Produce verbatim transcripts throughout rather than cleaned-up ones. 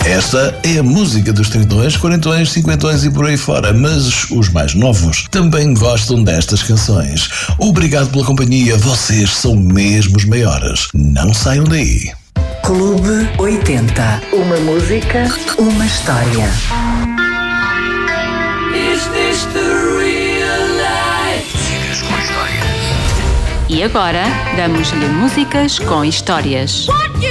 Esta é a música dos tritões, quarentões, cinquentões e por aí fora, mas os mais novos também gostam destas canções. Obrigado pela companhia, vocês são mesmo os maiores. Não saiam daí. Clube oitenta. Uma música, uma história. Is this the real life? Músicas com histórias. E agora, damos-lhe músicas com histórias.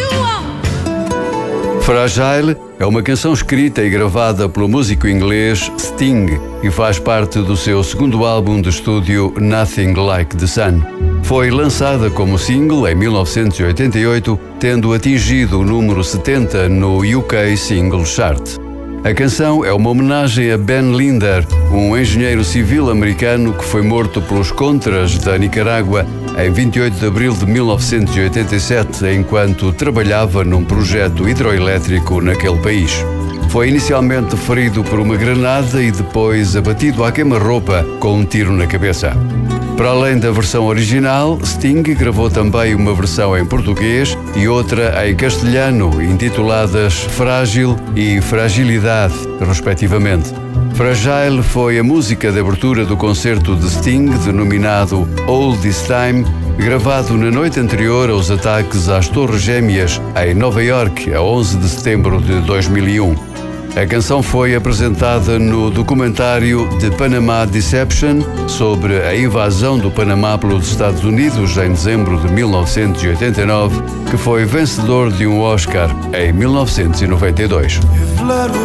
Fragile é uma canção escrita e gravada pelo músico inglês Sting e faz parte do seu segundo álbum de estúdio Nothing Like the Sun. Foi lançada como single em mil novecentos e oitenta e oito, tendo atingido o número setenta no U K Single Chart. A canção é uma homenagem a Ben Linder, um engenheiro civil americano que foi morto pelos contras da Nicarágua em vinte e oito de abril de mil novecentos e oitenta e sete, enquanto trabalhava num projeto hidroelétrico naquele país. Foi inicialmente ferido por uma granada e depois abatido à queima-roupa com um tiro na cabeça. Para além da versão original, Sting gravou também uma versão em português e outra em castelhano, intituladas Frágil e Fragilidade, respectivamente. Fragile foi a música de abertura do concerto de Sting, denominado All This Time, gravado na noite anterior aos ataques às Torres Gêmeas, em Nova York, a onze de setembro de dois mil e um. A canção foi apresentada no documentário The Panama Deception sobre a invasão do Panamá pelos Estados Unidos em dezembro de mil novecentos e oitenta e nove, que foi vencedor de um Oscar em mil novecentos e noventa e dois.